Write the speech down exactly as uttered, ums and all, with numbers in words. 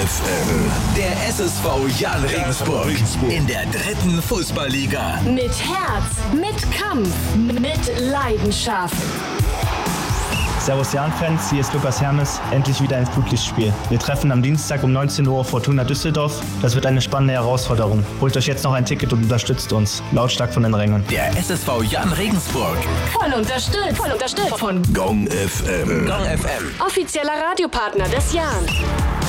F M. Der S S V Jan Regensburg in der dritten Fußballliga. Mit Herz, mit Kampf, mit Leidenschaft. Servus Jan-Fans, hier ist Lukas Hermes, endlich wieder ins Blutlichtspiel. Wir treffen am Dienstag um neunzehn Uhr Fortuna Düsseldorf. Das wird eine spannende Herausforderung. Holt euch jetzt noch ein Ticket und unterstützt uns. Lautstark von den Rängen. Der S S V Jan Regensburg. Voll unterstützt, voll unterstützt von Gong F M. Gong F M. Offizieller Radiopartner des Jahres.